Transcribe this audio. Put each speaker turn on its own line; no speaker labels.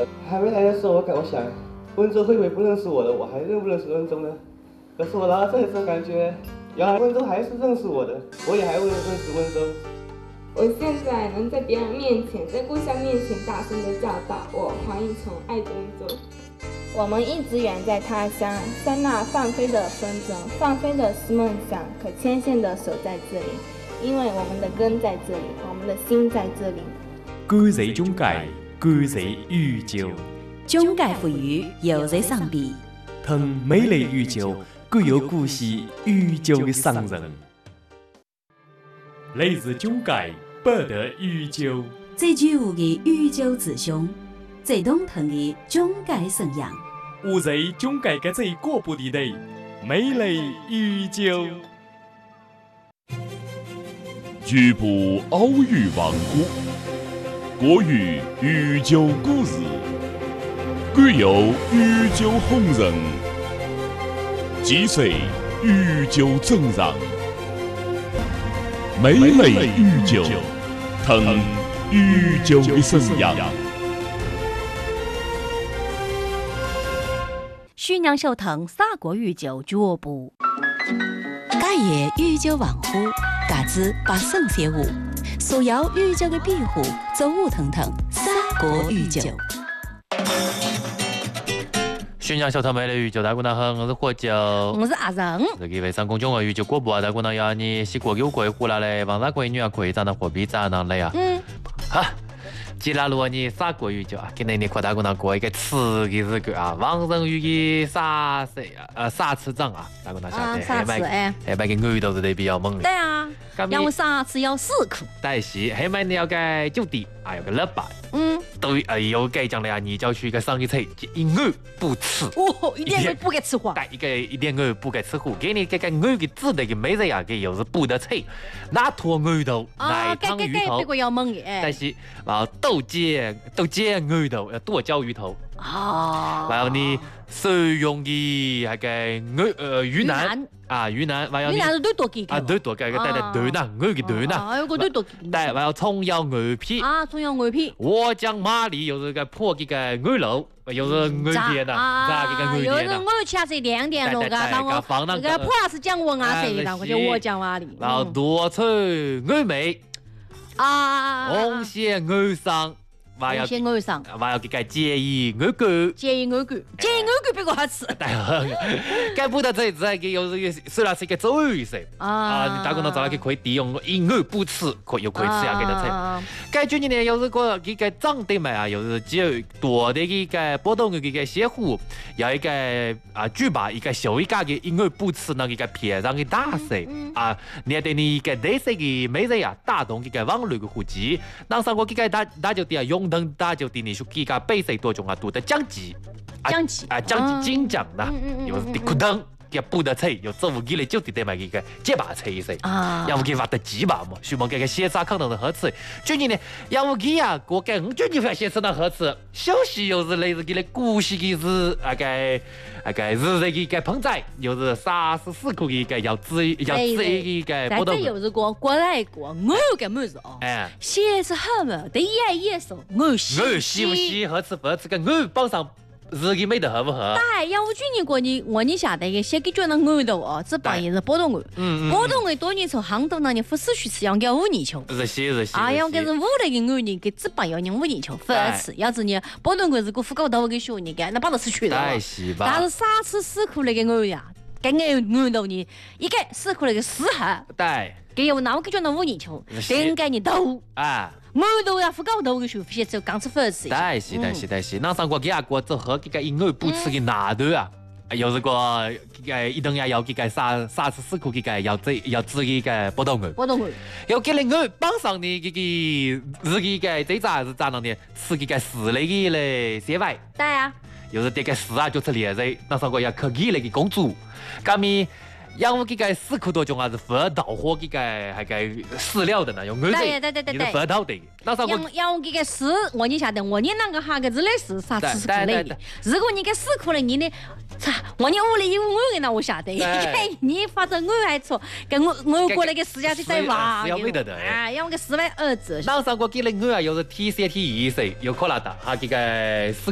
还没来的时候，我想温州会不会不认识我的，我还认不认识温州呢？可是我来到这次，感觉原来温州还是认识我的，我也还会认识温州。
我现在能在别人面前，在故乡面前大声地叫道：我黄一虫爱温州。我们一直远在他乡，在那放飞的风筝，放飞的是梦想，可牵线的手在这里，因为我们的根在这里，我们的心在这里。
感谢中介，感谢宇宙，
中介赋予，又在上边。
疼美丽宇宙，具有故事宇宙的商人。来自中介，不得宇宙。
最具有的宇宙志向，最动听的中介声音。
我在中介嘅最广播地带，美丽宇宙。
局部偶语王国，国语宇宙故事，具有宇宙红人，击碎宇宙真人，美丽宇宙，疼宇宙的声音。
徐娘秀腾洒国宇宙俱乐部，假夜宇宙王府，嘎子把圣写舞，所有宇宙的庇护，走舞腾腾洒国宇宙。
宣扬小桃美的宇宙大姑娘好，我是火酒，
我是阿仁。
这个微商公众号宇宙广播大姑娘要你洗过有过回来嘞，王大闺女啊可以长得货币长得来啊。好。既然如果你洒国语就啊，今年你扩大姑娘过一个词的日子啊，网上有个啥谁啊，啥词长啊，大姑娘晓得，
啥词哎，
还买个耳朵是得比较猛的。
对啊，要我啥词要4颗。
但是还买你要个酒店啊，有个老板。对，有个讲的啊，你叫去一个上一车，一耳不吃。
哦，一点耳不给吃化。
对，一点耳不给吃化，给你这个耳的字的个每日啊，给又是补得脆，那坨耳朵，来汤鱼头。
这个要猛的。
但是啊，豆尖耳朵要剁椒鱼头。然后你使用的那个云南啊，云南
是最多嘅。
啊，最多嘅，但係對啦，我嘅對啦。
還有個最多。
但係葱油鵝皮。
啊，葱油鵝皮。
我講馬里又是個破嘅個鵝肉，又是鵝片啊，炸嘅個鵝片啊。
有是我吃是2點肉噶，然後那個破是降溫啊誰的，我就我講馬里。
然後多出鵝尾。
啊。
紅線鵝嗓。
還要
佢個介意鵝骨，
介意鵝骨俾我吃。
該不得這個又是雖然是個嘴食啊，你大姑娘早去可以利用一鵝不吃，又可以吃下給他吃。該今年又是個佢個長得嘛啊，又是只有多的佢個波動佢個協會，有一個啊舉辦一個小一家嘅一鵝不吃那個片上嘅大食啊，你對你個特色嘅美食啊，打動佢個網絡嘅戶籍，當上過佢個大酒店啊用。等大酒店你說幾家比賽多種啊，多得獎金，金獎啦，又是啲苦燈，嘅補得菜，又做幾嚟酒店得買幾個結巴菜食，要唔佢挖得幾把嘛，希望佢個寫啥可能是好吃，最近呢，要唔佢啊，過個最近發現是那好吃，休息又是類似佢哋古時嘅是那個日日嘅烹菜，又是34塊嘅個要煮一個不同。
這又是過來過，我有個麼子哦，寫是好嘛，但也說我
喜不喜好吃不好吃個我幫上。日記美得合不合？
對，要我去年過年，我你曉得嘅，先給轉到鵝頭哦，這幫也是波動鵝，波動鵝多年從杭州那年不是去吃，要給5年球。
是。
啊，要給是5那個鵝年，給這幫要5年球，不吃。要是你波動鵝是個副高頭給學你嘅，那幫都是去的。
對，是吧？
但是啥吃4顆那個鵝呀，給鵝頭呢，一個4顆那個4盒。
對。
給我那我給轉到5年球，點給你頭
啊？
我都要副高頭嘅學費，只有剛吃飯吃。
但是，那上過幾下過之後，佢個一鵝不吃嘅拿頭啊，又是個一定要佢個34塊佢個要煮佢個波動鵝，又給你鵝綁上你佢個日佢個這咋是咋樣呢？吃佢個4類嘅嘞鮮味。
對啊。
又是這個4啊，就吃連肉，那上過要吃佢那個公主，咁咪。要我給個4顆多種啊，是佛導火給個那個飼料的呢，用鵝肉，你是佛導的。
要我給個4，我你曉得，我你那個哈個之類是啥吃之類的。如果你給4顆了，你呢，我你屋裡有鵝那我曉得，你發展鵝還錯，跟我過來個4家去再挖，
要沒得的。
啊，要我個4萬2折。
那上過給了鵝啊，又是 T3 T2 色，又可拉達，哈給個4